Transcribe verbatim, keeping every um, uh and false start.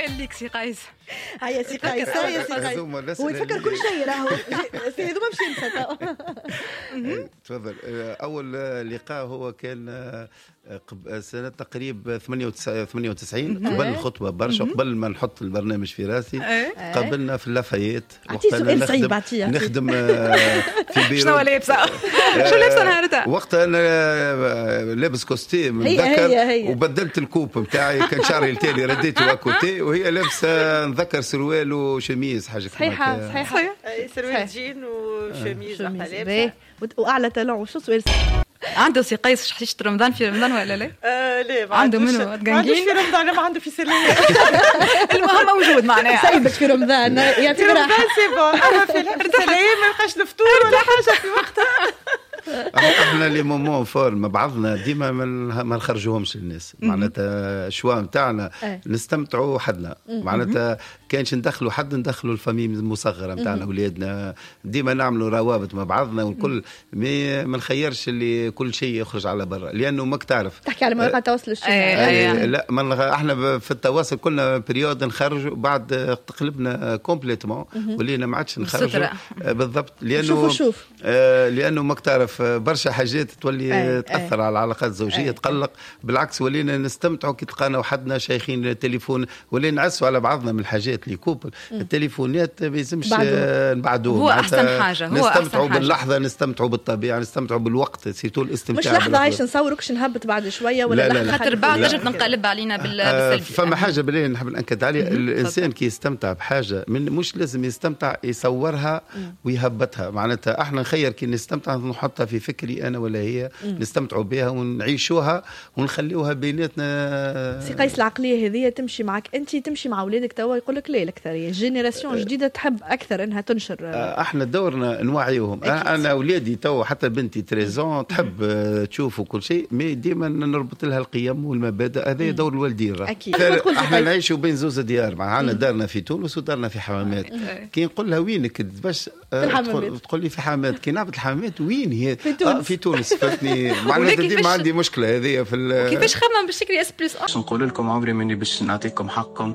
خليك سي قيس. هيا سي قيس هيا سي قيس هو يفكر كل شيء راهو في هذوما مش ينسى. تفضل. أول لقاء هو كان سنة تقريبا ثمانية وتسعين قبل الخطبة برشا، قبل ما نحط البرنامج في راسي قابلنا في اللافايت. وقتها نخدم نخدم في بيرو. شنو لابسة؟ شو لابسة نهارتها؟ وقتها أنا لابس كوستيم نذكر وبدلت الكوب نتاعي، كان شعري التالي رديته وكوتي، وهي لابسة نذكر سروال وشميز حاجة. صحيحة صحيحة سروال جين وشميز لابسة وأعلى تالون. وشو سؤال عنده سي قيس شحشيشة رمضان في رمضان ولا لا؟ آه لا ما عنده منه ما عندوش في رمضان، ما عنده في سلية. المهم موجود معناها. سايبك في رمضان يعطيك راحة. سي بون، أما في سلية ما يبقاش الفطور ولا حاجة في وقتها. احنا لي مومون فور مع بعضنا ديما ما نخرجوهمش للناس، معناتها الشوا نتاعنا نستمتعوا حدنا، معناتها كانش ندخلوا حد ندخلوا الفامي المصغره نتاعنا اولادنا، ديما نعملوا روابط مع بعضنا والكل، ما ما نخيرش اللي كل شيء يخرج على برا، لانه ماك تعرف تحكي على مواقع التواصل الاجتماعي. لا ما احنا في التواصل كنا بريود نخرجوا، بعد تقلبنا كومبليتمون ولينا ما عادش نخرجوا بالضبط، لانه شوف شوف آه لانه ماك تعرف برشا حاجات تولي أي تأثر أي. على العلاقات الزوجية أي. تقلق. بالعكس ولينا نستمتعوا كي تلقانا وحدنا شايخين التليفون، ولينا نعسوا على بعضنا من الحاجات اللي كوبل التليفونات ما يلزمش نبعدوه. هو أحسن حاجة، هو نستمتعوا باللحظة، نستمتعوا بالطبيعة، نستمتعوا بالوقت، سيتو الاستمتاع. مش لحظة عايش نصوركش نهبط بعد شوية ولا لا لا خاطر بعد نجم ننقلب علينا بالسلبي. فما حاجة بالله نحب نأكد عليها، الإنسان كي يستمتع بحاجة من مش لازم يستمتع يصورها ويهبطها، معناتها احنا نخير كي نستمتع نحطها في فكري أنا ولا هي، نستمتعوا بها ونعيشوها ونخليوها بيناتنا. سي قيس العقلية هذه تمشي معك أنت، تمشي مع أولادك توا يقول لك لا الأكثرية جينيراسيون جديدة تحب أكثر أنها تنشر. احنا دورنا نوعيوهم. أنا أولادي توا حتى بنتي تريزون تحب تشوف كل شيء، مي ديما نربط لها القيم والمبادئ، هذا دور الوالدين. احنا نعيشوا بين زوز ديار، معنا دارنا في تونس ودارنا في حمامات. كي نقول لها وينك باش تقول لي في حمامات، كي نهبط الحمامات وين هي؟ في تونس. آه في تونس فاتني معناتها ديما عندي مشكله هذه في كيفاش خمم بالشكل اس بلس. باش نقول لكم عمري مني باش نعطيكم حقكم